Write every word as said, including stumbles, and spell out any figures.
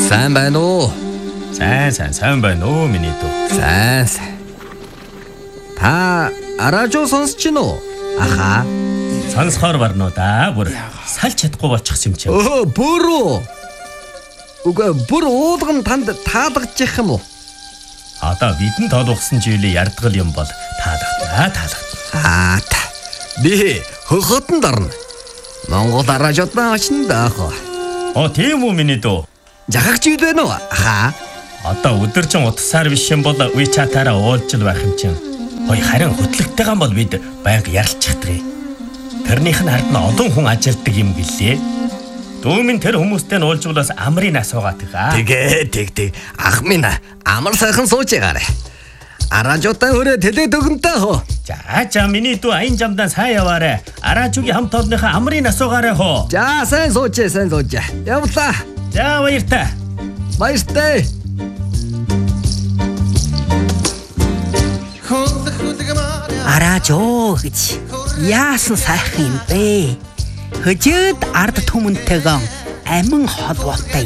Сайн байна уу? Сайн сайн сайн байна уу миний дүү. Сайн сайн. Та радио сонсч гин үү? Аха. Сонсохоор барнуу да. Бүр салж чадахгүй болчихсон юм чинь. Өө бүр үү? Уга бүр уулган танд таалагдчих юм уу? Одоо бидэн тоолгосон жилийн ярдгал юм бол таалагдана таалагдана. Аа та. Би хөхөтөнд орно. Монгол радиод наачна даах. Оо тийм үү миний дүү. Жахагч юу вэ нөө? Аха. Одоо өдөржин утсаар биш юм бол WeChat-аараа уулзж байх юм чинь. Ой харин хөтлөгтэйгэн бол бид байнга ярилцчихдаг. Тэрнийх нь хард нь олон хүн ажилтдаг юм гэлээ. Дүүмэн тэр хүмүүстэй нь уулзвалаас амрын асуугаад байгаа. Тэгээ тэг тэг ах минь амар сайхан сууж байгаарэ. Аражуутай хүрээ тэлээд өгөнтэй хөө. За за миний дүү аян жамдан сайн яваарэ. Аражуугийн хамт олонныхаа амрын асуугаарэ хөө. За сайн сууж сайн сууж. Явлаа. За баяртай. Баяртай. Аражуу гэж яасан сайхан юм бэ? Хөжөөд ард түмэнтэйгэн амин холбоотой